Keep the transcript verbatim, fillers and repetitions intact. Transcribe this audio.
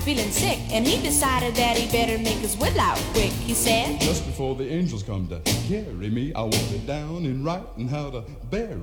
feeling sick, and he decided that he better make his will out quick. He said, just before the angels come to carry me, I want it down in writing how to bury